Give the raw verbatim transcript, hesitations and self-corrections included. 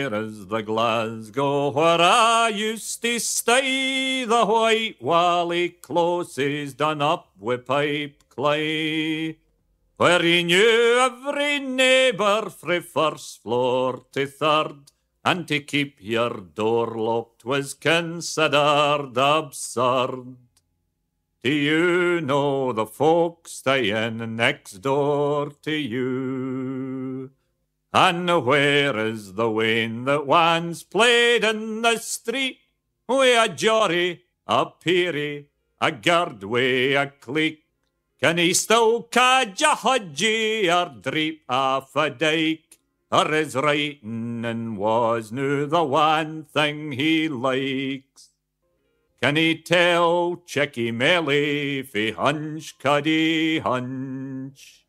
Here is the Glasgow where I used to stay, the white wally closes done up with pipe clay, where he knew every neighbour frae first floor to third, and to keep your door locked was considered absurd. Do you know the folks staying next door to you? And where is the wame that once played in the street, wi' a Jory, a Peary, a Gardway, a Cleek? Can he still cadge a hudgie or dreep off a dyke? Or his writing was noo the one thing he likes? Can he tell Checky Melly fi Hunch Cuddy Hunch?